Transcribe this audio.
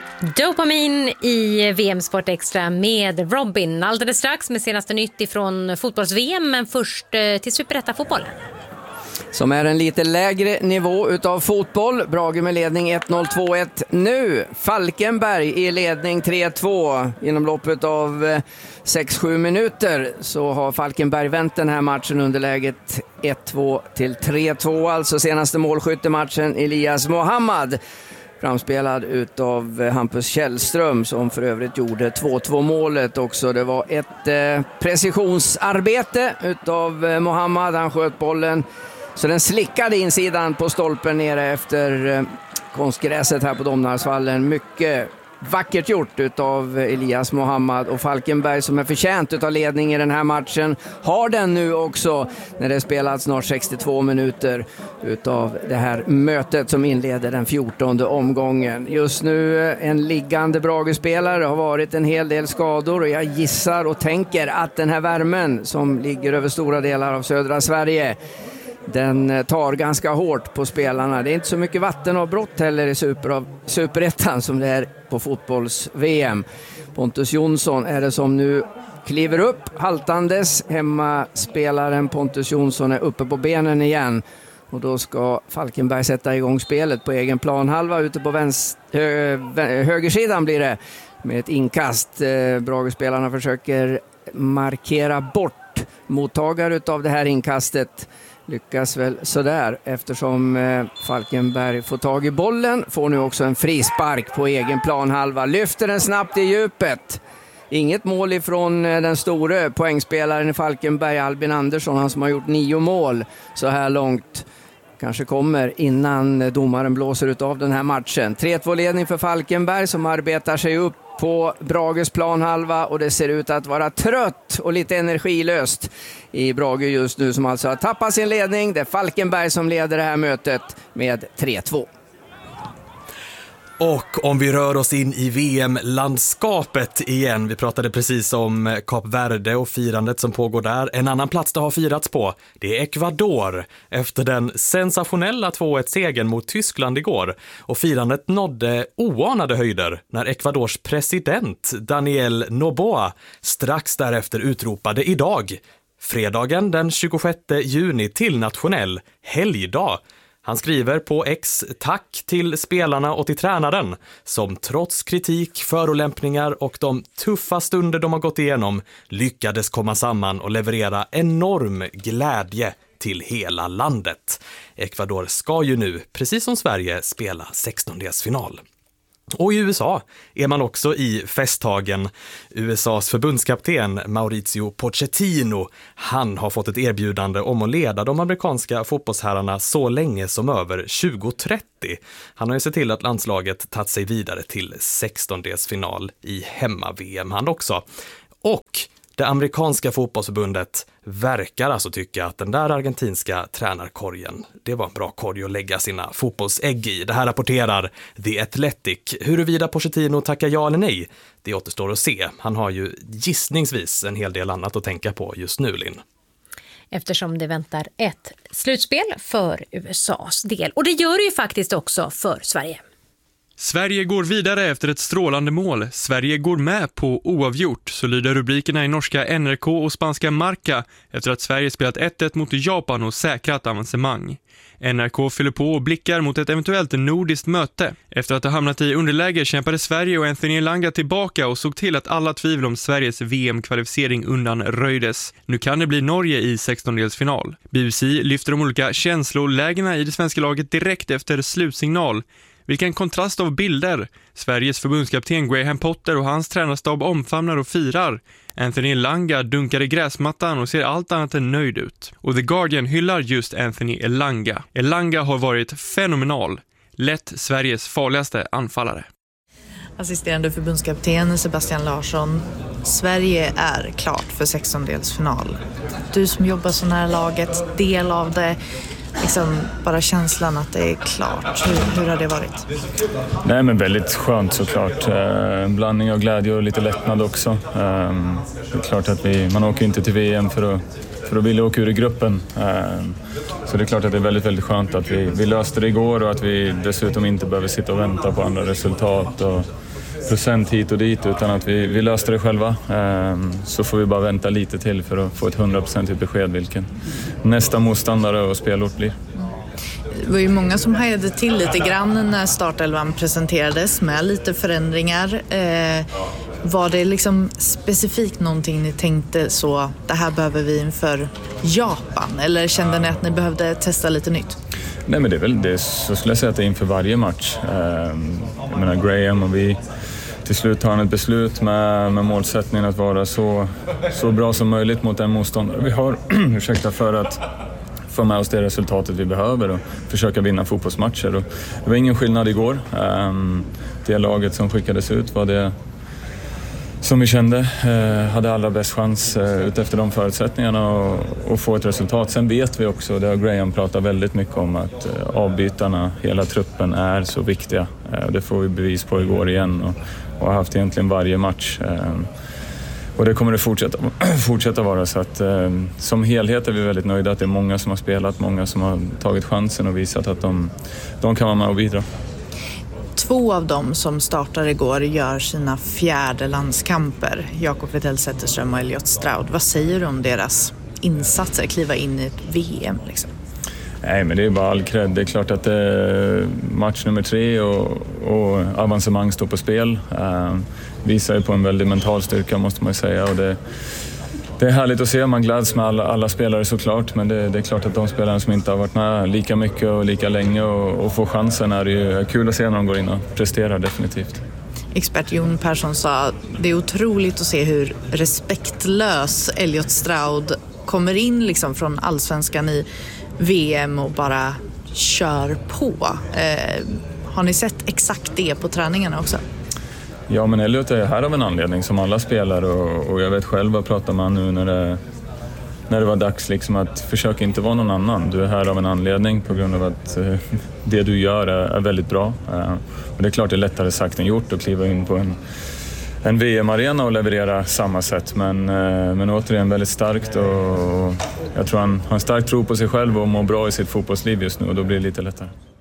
Dopamin i VM Sport Extra med Robin. Alldeles strax med senaste nytt ifrån fotbolls-VM, men först till Superettan-fotbollen. Som är en lite lägre nivå utav fotboll. Brage med ledning 1-0, 2-1. Nu Falkenberg i ledning 3-2. Inom loppet av 6-7 minuter så har Falkenberg vänt den här matchen under läget 1-2 till 3-2. Alltså senaste målskyttematchen Elias Mohammad. Framspelad utav Hampus Källström som för övrigt gjorde 2-2 målet också. Det var ett precisionsarbete utav Mohammad. Han sköt bollen så den slickade insidan på stolpen nere efter konstgräset här på Domnarsvallen. Mycket vackert gjort utav Elias Mohammad, och Falkenberg som är förtjänt utav ledning i den här matchen har den nu också när det spelat snart 62 minuter utav det här mötet som inleder den 14:e omgången. Just nu en liggande Brage-spelare, har varit en hel del skador, och jag gissar och tänker att den här värmen som ligger över stora delar av södra Sverige, den tar ganska hårt på spelarna. Det är inte så mycket vattenavbrott heller i Superettan som det är på fotbolls-VM. Pontus Jonsson är det som nu kliver upp haltandes. Hemmaspelaren Pontus Jonsson är uppe på benen igen. Och då ska Falkenberg sätta igång spelet på egen planhalva. Ute på högersidan blir det med ett inkast. Brage-spelarna försöker markera bort mottagare av det här inkastet. Lyckas väl sådär, eftersom Falkenberg får tag i bollen. Får nu också en frispark på egen planhalva. Lyfter den snabbt i djupet. Inget mål ifrån den store poängspelaren i Falkenberg, Albin Andersson. Han som har gjort 9 mål så här långt. Kanske kommer innan domaren blåser ut av den här matchen. 3-2-ledning för Falkenberg som arbetar sig upp på Brages planhalva, och det ser ut att vara trött och lite energilöst i Brage just nu, som alltså har tappat sin ledning. Det är Falkenberg som leder det här mötet med 3-2. Och om vi rör oss in i VM-landskapet igen, vi pratade precis om Kap Verde och firandet som pågår där. En annan plats det har firats på, det är Ecuador efter den sensationella 2-1-segern mot Tyskland igår. Och firandet nådde oanade höjder när Ecuadors president Daniel Noboa strax därefter utropade idag, fredagen den 26 juni, till nationell helgdag. Han skriver på X: tack till spelarna och till tränaren som trots kritik, förolämpningar och de tuffa stunder de har gått igenom lyckades komma samman och leverera enorm glädje till hela landet. Ecuador ska ju nu, precis som Sverige, spela 16-delsfinal. Och i USA är man också i festhagen. USAs förbundskapten Mauricio Pochettino, han har fått ett erbjudande om att leda de amerikanska fotbollsherrarna så länge som över 2030. Han har ju sett till att landslaget tagit sig vidare till 16-delsfinal i hemma-VM han också. Och det amerikanska fotbollsförbundet verkar alltså tycka att den där argentinska tränarkorgen, det var en bra korg att lägga sina fotbollsägg i. Det här rapporterar The Athletic. Huruvida Pochettino tackar ja eller nej, det återstår att se. Han har ju gissningsvis en hel del annat att tänka på just nu, Linn. Eftersom det väntar ett slutspel för USAs del. Och det gör det ju faktiskt också för Sverige. Sverige går vidare efter ett strålande mål. Sverige går med på oavgjort, så lyder rubrikerna i norska NRK och spanska Marca efter att Sverige spelat 1-1 mot Japan och säkrat avancemang. NRK fyller på och blickar mot ett eventuellt nordiskt möte. Efter att ha hamnat i underläge kämpade Sverige och Anthony Elanga tillbaka och såg till att alla tvivel om Sveriges VM-kvalificering undanröjdes. Nu kan det bli Norge i 16-delsfinal. BBC lyfter de olika känslolägena i det svenska laget direkt efter slutsignal. Vilken kontrast av bilder. Sveriges förbundskapten Graham Potter och hans tränarstab omfamnar och firar. Anthony Elanga dunkar i gräsmattan och ser allt annat än nöjd ut. Och The Guardian hyllar just Anthony Elanga. Elanga har varit fenomenal. Lätt Sveriges farligaste anfallare. Assisterande förbundskapten Sebastian Larsson. Sverige är klart för 16-delsfinal. Du som jobbar så nära laget, del av det. Liksom bara känslan att det är klart. Hur har det varit? Nej, men väldigt skönt såklart. En blandning av glädje och lite lättnad också. Det är klart att man åker inte till VM för att vilja åka ur i gruppen. Så det är klart att det är väldigt, väldigt skönt att vi löste det igår och att vi dessutom inte behöver sitta och vänta på andra resultat. Och procent hit och dit, utan att vi löste det själva. Så får vi bara vänta lite till för att få ett 100% besked vilken nästa motståndare och spelort blir. Det var ju många som hajade till lite grann när startelvan presenterades med lite förändringar. Var det liksom specifikt någonting ni tänkte så, det här behöver vi inför Japan? Eller kände ni att ni behövde testa lite nytt? Nej, men det är väl det, så skulle jag säga att det är inför varje match. Jag menar Graham och vi till slut tar ett beslut med målsättningen att vara så bra som möjligt mot den motståndare vi har. Ursäkta, för att få med oss det resultatet vi behöver och försöka vinna fotbollsmatcher. Och det var ingen skillnad igår. Det laget som skickades ut var det som vi kände hade allra bäst chans utefter de förutsättningarna och få ett resultat. Sen vet vi också, det har Graham pratat väldigt mycket om, att avbytarna, hela truppen är så viktiga. Det får vi bevis på igår igen och har haft egentligen varje match. Och det kommer det fortsätta vara, så att som helhet är vi väldigt nöjda att det är många som har spelat, många som har tagit chansen och visat att de kan vara med och bidra. 2 av dem som startar igår gör sina 4:e landskamper. Jakob Widell Zetterström och Elliot Stroud. Vad säger du om deras insatser, kliva in i ett VM liksom? Nej, men det är bara all cred. Det är klart att match nummer 3 och avancemang står på spel. Visar ju på en väldigt mental styrka, måste man ju säga. Och det är härligt att se, man gläds med alla spelare såklart, men det är klart att de spelarna som inte har varit med lika mycket och lika länge och får chansen är det ju kul att se när de går in och presterar definitivt. Expert Jon Persson sa, det är otroligt att se hur respektlös Elliot Stroud kommer in liksom från allsvenskan i VM och bara kör på. Har ni sett exakt det på träningarna också? Ja, men Elliot är här av en anledning som alla spelar och jag vet själv vad pratar man nu när det var dags liksom att försöka inte vara någon annan. Du är här av en anledning på grund av att det du gör är väldigt bra. Och det är klart det är lättare sagt än gjort att kliva in på en VM-arena och leverera samma sätt. Men återigen väldigt starkt och jag tror han har en stark tro på sig själv och mår bra i sitt fotbollsliv just nu och då blir det lite lättare.